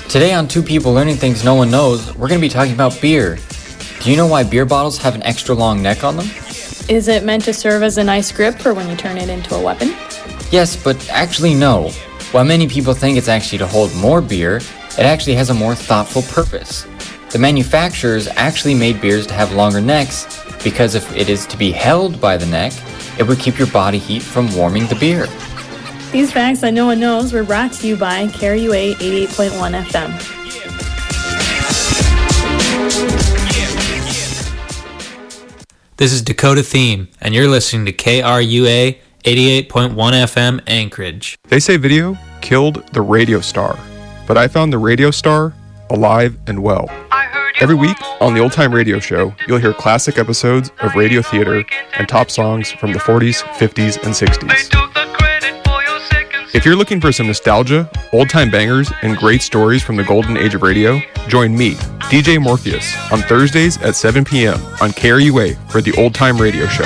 Today on Two People Learning Things No One Knows, we're going to be talking about beer. Do you know why beer bottles have an extra long neck on them? Is it meant to serve as a nice grip for when you turn it into a weapon? Yes, but actually no. While many people think it's actually to hold more beer, it actually has a more thoughtful purpose. The manufacturers actually made beers to have longer necks because if it is to be held by the neck, it would keep your body heat from warming the beer. These facts that no one knows were brought to you by KRUA 88.1 FM. This is Dakota Theme, and you're listening to KRUA 88.1 FM Anchorage. They say video killed the radio star, but I found the radio star alive and well. Every week on the Old Time Radio Show, you'll hear classic episodes of radio theater and top songs from the 40s, 50s, and 60s. If you're looking for some nostalgia, old-time bangers, and great stories from the golden age of radio, join me, DJ Morpheus, on Thursdays at 7 p.m. on KRUA for the Old Time Radio Show.